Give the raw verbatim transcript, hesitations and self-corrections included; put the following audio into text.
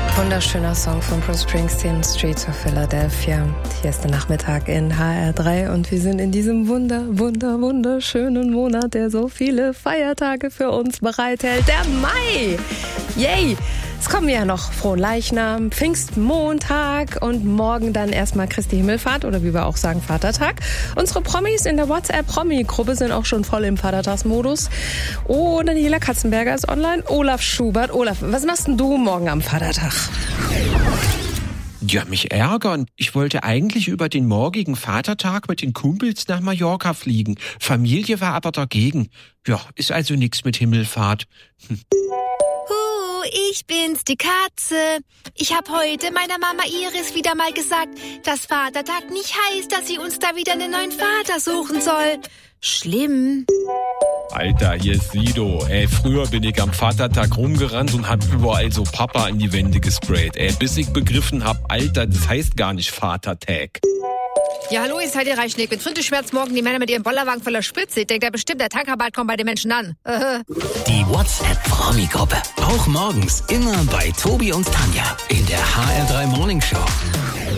Wunderschöner Song von Bruce Springsteen, Streets of Philadelphia. Hier ist der Nachmittag in H R drei und wir sind in diesem wunder, wunder, wunderschönen Monat, der so viele Feiertage für uns bereithält. Der Mai! Yay! Es kommen ja noch Fronleichnam, Pfingstmontag und morgen dann erstmal Christi Himmelfahrt oder wie wir auch sagen Vatertag. Unsere Promis in der WhatsApp-Promi-Gruppe sind auch schon voll im Vatertagsmodus. Oh, Daniela Katzenberger ist online, Olaf Schubert. Olaf, was machst denn du morgen am Vatertag? Ja, mich ärgern. Ich wollte eigentlich über den morgigen Vatertag mit den Kumpels nach Mallorca fliegen. Familie war aber dagegen. Ja, ist also nichts mit Himmelfahrt. Hm. Ich bin's, die Katze. Ich hab heute meiner Mama Iris wieder mal gesagt, dass Vatertag nicht heißt, dass sie uns da wieder einen neuen Vater suchen soll. Schlimm. Alter, hier ist Sido. Ey, früher bin ich am Vatertag rumgerannt und hab überall so Papa in die Wände gesprayt. Ey, bis ich begriffen hab, Alter, das heißt gar nicht Vatertag. Ja, hallo, ist halt der Reichschnick. Mit Frinteschmerz morgen die Männer mit ihrem Bollerwagen voller Spritze. Ich denke, da bestimmt der Tanker bald kommt bei den Menschen an. Die WhatsApp-Promi-Gruppe. Auch morgens immer bei Tobi und Tanja in der H R drei Morning Show.